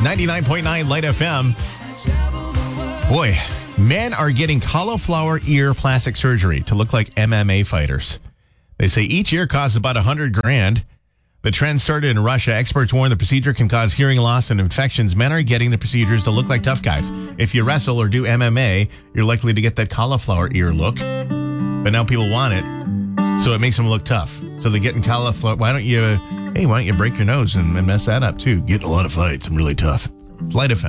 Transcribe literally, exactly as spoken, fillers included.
ninety-nine point nine Light F M. Boy, men are getting cauliflower ear plastic surgery to look like M M A fighters. They say each ear costs about a hundred grand. The trend started in Russia. Experts warn the procedure can cause hearing loss and infections. Men are getting the procedures to look like tough guys. If you wrestle or do M M A, you're likely to get that cauliflower ear look. But now people want it, so it makes them look tough. So they're getting cauliflower. Why don't you, hey, why don't you break your nose and, and mess that up too? Getting a lot of fights. I'm really tough. Light F M.